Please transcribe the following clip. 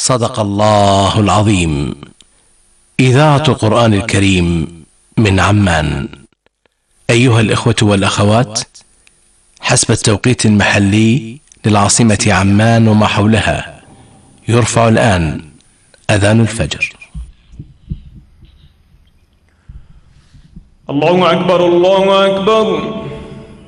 صدق الله العظيم. إذاعة القرآن الكريم من عمان. أيها الإخوة والأخوات، حسب التوقيت المحلي للعاصمة عمان وما حولها، يرفع الآن أذان الفجر. الله أكبر الله أكبر.